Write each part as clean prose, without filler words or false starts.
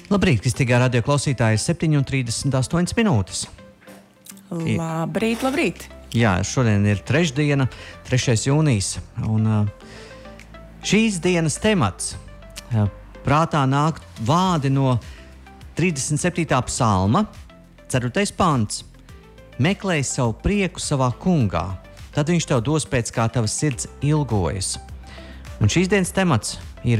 Labrīt, Kristīgā radio klausītāji, 7:38 minūtes. Labrīt. Jā, šodien ir trešdiena, 3. jūnijas, un šīs dienas temats prātā nāk vārdi no 37. psalma, 4. pants. Meklēj savu prieku savā kungā, tad viņš tev dos pēc kā tavas sirds ilgojas. Un šīs dienas temats ir,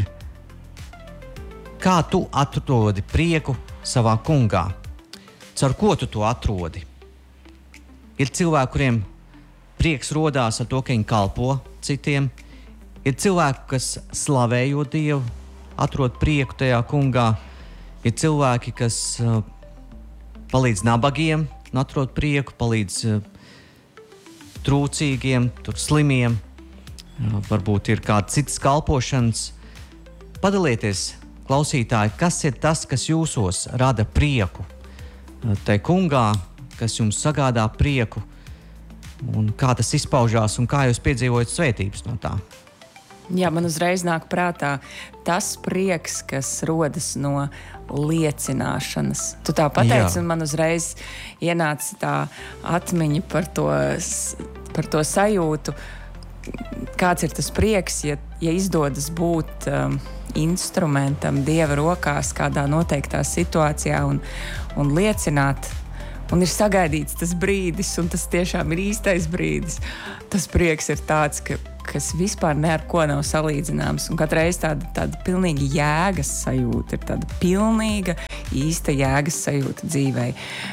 kā tu atrodi prieku savā kungā? Caur ko tu to atrodi? Ir cilvēki, kuriem prieks rodās ar to, ka viņi kalpo citiem. Ir cilvēki, kas slavējot Dievu, atrod prieku tajā kungā. Ir cilvēki, kas palīdz nabagiem un atrod prieku, palīdz trūcīgiem, slimiem. Varbūt ir kāds cits kalpošanas. Padalieties, klausītāji, kas ir tas, kas jūsos rada prieku? Te kungā, kas jums sagādā prieku, un kā tas izpaužās, un kā jūs piedzīvojat svētības no tā? Jā, man uzreiz nāk prātā tas prieks, kas rodas no liecināšanas. Tu tā pateici, un man uzreiz ienāca tā atmiņa par to sajūtu, kāds ir tas prieks, ja izdodas būt instrumentam Dieva rokās kādā noteiktā situācijā un liecināt. Un ir sagaidīts tas brīdis, un tas tiešām ir īstais brīdis. Tas prieks ir tāds, kas vispār ne ar ko nav salīdzināms. Un katru reizi tāda pilnīga jēgas sajūta, ir tāda pilnīga, īsta jēgas sajūta dzīvei,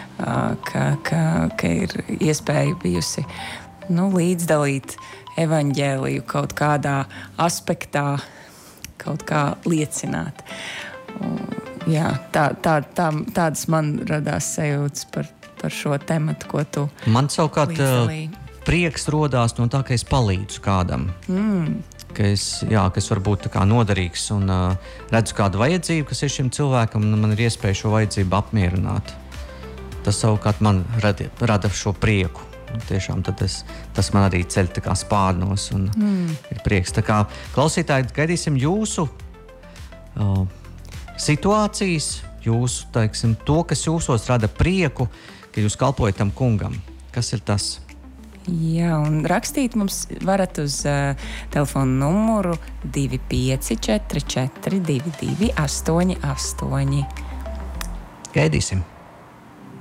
ka ir iespēja bijusi līdzdalīt evaņģēliju kaut kādā aspektā, kaut kā liecināt. Jā, tādas man radās sajūtas par šo tematu, ko tu man savukārt līdzdalīji. Prieks rodās no tā, ka es palīdzu kādam. Ka es varu būt tā kā noderīgs un redzu kādu vajadzību, kas ir šim cilvēkam, un man ir iespēja šo vajadzību apmierināt. Tas savukārt man rada šo prieku. Tiešām tas man arī ceļ tā kā spārnos un ir prieks. Tā kā klausītāji, gaidīsim jūsu situācijas, jūsu, teiksim, to, kas jūsos rada prieku, ka jūs kalpojat tam kungam. Kas ir tas? Jā, un rakstīt mums varat uz telefonu numuru 2544 22 88. Gaidīsim!